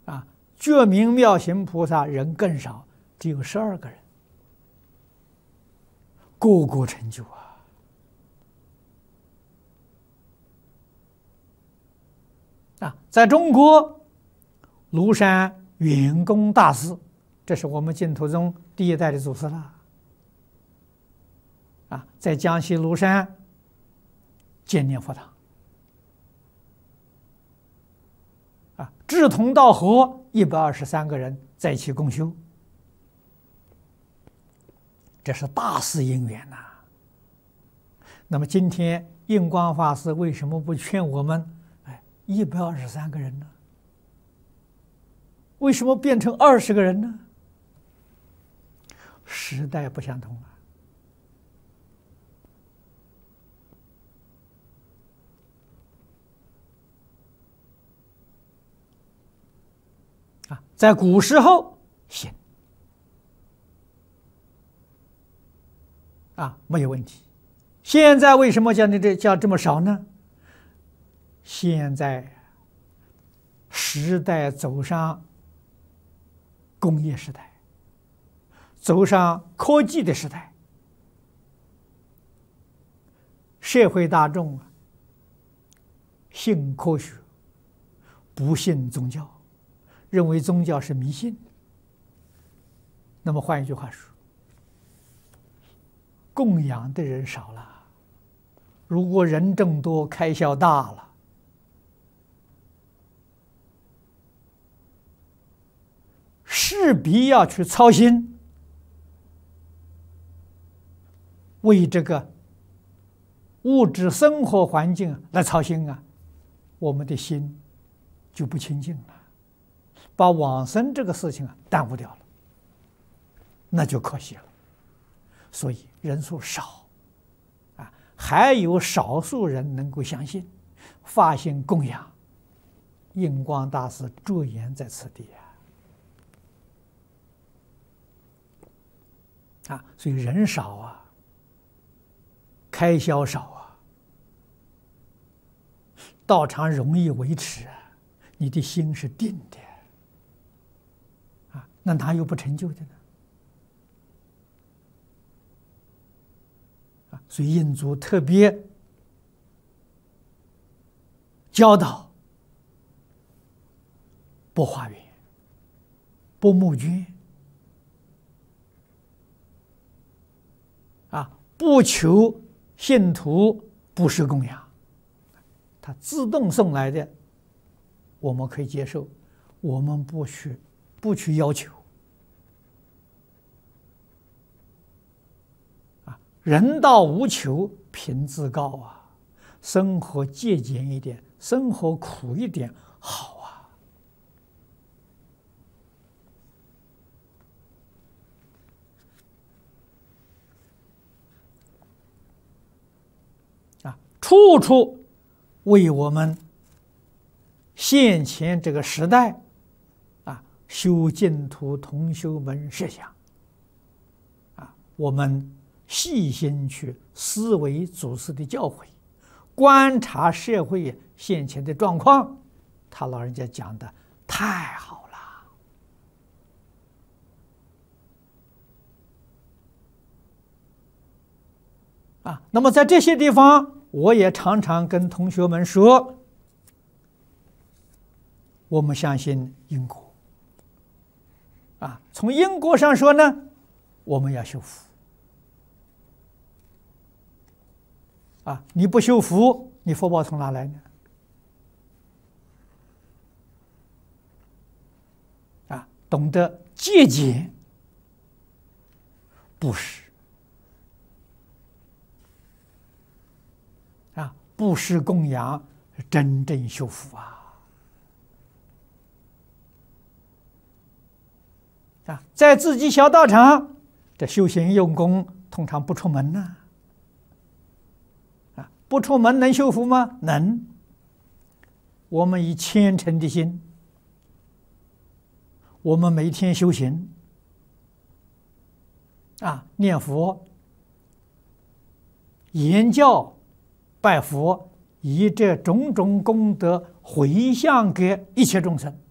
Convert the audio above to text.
啊，觉明妙行菩萨人更少，只有12个人，个个成就在中国，庐山圆公大师，这是我们净土宗第1代的祖师了。在江西庐山建念佛堂。志同道合123个人在一起共修，这是大事因缘呐。那么今天印光法师为什么不劝我们123个人呢？为什么变成20个人呢？时代不相同在古时候行没有问题。现在为什么叫这么少呢？现在时代走上工业时代，走上科技的时代，社会大众信科学，不信宗教，认为宗教是迷信。那么换一句话说，供养的人少了，如果人众多，开销大了，势必要去操心，为这个物质生活环境来操心我们的心就不清净了，把往生这个事情耽误掉了，那就可惜了。所以人数少还有少数人能够相信，发心供养，印光大师着眼在此地所以人少开销少道场容易维持你的心是定的那哪有不成就的呢？所以印祖特别教导不化缘，不募捐不求信徒布施供养，他自动送来的我们可以接受，我们不去要求人道无求，品自高生活节俭一点，生活苦一点好处处为我们现前这个时代修净土同修们设想我们细心去思维祖师的教诲，观察社会现前的状况，他老人家讲的太好了那么在这些地方，我也常常跟同学们说，我们相信因果从因果上说呢，我们要修福你不修福，你福报从哪来呢？懂得节俭布施布施供养，真正修福在自己小道场，这修行用功通常不出门不出门能修福吗？能。我们以虔诚的心，我们每天修行念佛、言教、拜佛，以这种种功德回向给一切众生